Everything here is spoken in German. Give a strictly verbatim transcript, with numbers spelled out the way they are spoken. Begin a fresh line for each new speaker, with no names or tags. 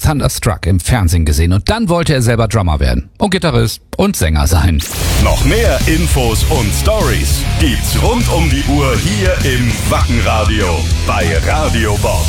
Thunderstruck im Fernsehen gesehen und dann wollte er selber Drummer werden und Gitarrist und Sänger sein.
Noch mehr Infos und Stories gibt's rund um die Uhr hier im Wackenradio bei Radio Bob.